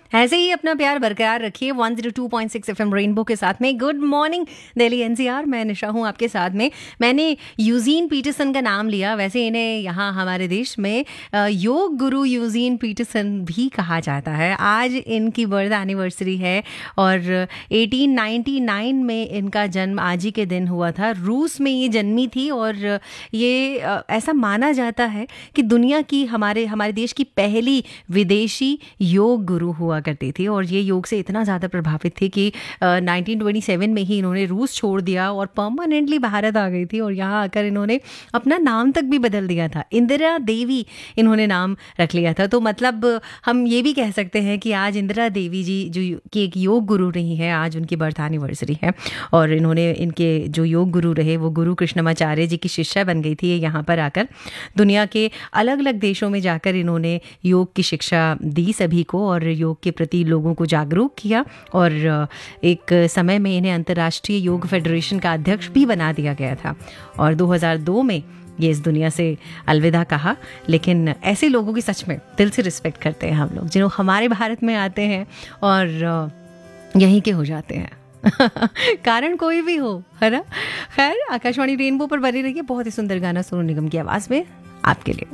ऐसे ही अपना प्यार बरकरार रखिए 102.6 एफएम रेनबो के साथ में। गुड मॉर्निंग दिल्ली एनसीआर, मैं निशा हूँ आपके साथ में। मैंने यूजीन पीटरसन का नाम लिया, वैसे इन्हें यहाँ हमारे देश में योग गुरु यूजीन पीटरसन भी कहा जाता है। आज इनकी बर्थ एनिवर्सरी है और 1899 में इनका जन्म आज ही के दिन हुआ था। रूस में ये जन्मी थी और ये ऐसा माना जाता है कि दुनिया की हमारे देश की पहली विदेशी योग गुरु हुआ करती थी और ये योग से इतना ज़्यादा प्रभावित थी कि 1927 में ही इन्होंने रूस छोड़ दिया और परमानेंटली भारत आ गई थी और यहाँ आकर इन्होंने अपना नाम तक भी बदल दिया था। इंदिरा देवी इन्होंने नाम रख लिया था। तो मतलब हम ये भी कह सकते हैं कि आज इंदिरा देवी जी जो कि एक योग गुरु रही है, आज उनकी बर्थ एनिवर्सरी है और इन्होंने इनके जो योग गुरु रहे वो गुरु कृष्णमाचार्य जी की शिष्या बन गई थी। यहाँ पर आकर दुनिया के अलग अलग देशों में जाकर इन्होंने योग की शिक्षा दी सभी को और योग के प्रति लोगों को जागरूक किया और एक समय में इन्हें अंतर्राष्ट्रीय योग फेडरेशन का अध्यक्ष भी बना दिया गया था और 2002 में ये इस दुनिया से अलविदा कहा। लेकिन ऐसे लोगों की सच में दिल से रिस्पेक्ट करते हैं हम लोग, जिन्होंने हमारे भारत में आते हैं और यहीं के हो जाते हैं कारण कोई भी हो, है ना। खैर, आकाशवाणी रेनबो पर बने रहिए। बहुत ही सुंदर गाना सोनू निगम की आवाज़ में आपके लिए।